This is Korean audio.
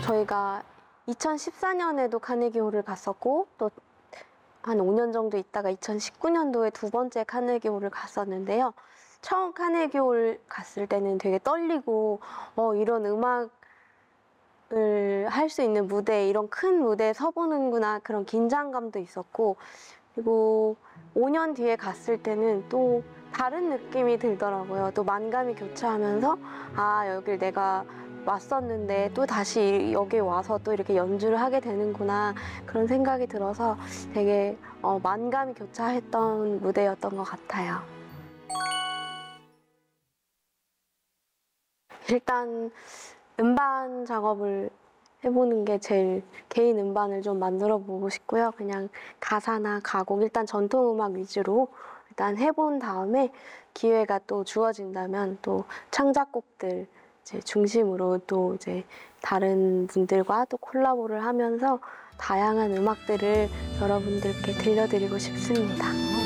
저희가 2014년에도 카네기홀을 갔었고 또 한 5년 정도 있다가 2019년도에 두 번째 카네기홀을 갔었는데요. 처음 카네기홀 갔을 때는 되게 떨리고 이런 음악을 할 수 있는 무대, 이런 큰 무대에 서보는구나 그런 긴장감도 있었고, 그리고 5년 뒤에 갔을 때는 또 다른 느낌이 들더라고요. 또 만감이 교차하면서 여길 내가 왔었는데 또 다시 여기 와서 또 이렇게 연주를 하게 되는구나 그런 생각이 들어서 되게 만감이 교차했던 무대였던 것 같아요. 일단 음반 작업을 해보는 게 제일, 개인 음반을 좀 만들어 보고 싶고요. 그냥 가사나 가곡, 일단 전통음악 위주로 일단 해본 다음에 기회가 또 주어진다면 또 창작곡들 이제 중심으로 또 이제 다른 분들과 또 콜라보를 하면서 다양한 음악들을 여러분들께 들려드리고 싶습니다.